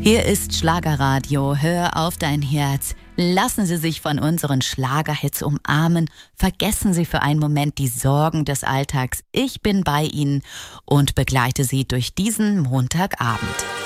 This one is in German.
Hier ist Schlagerradio. Hör auf dein Herz. Lassen Sie sich von unseren Schlagerhits umarmen. Vergessen Sie für einen Moment die Sorgen des Alltags. Ich bin bei Ihnen und begleite Sie durch diesen Montagabend.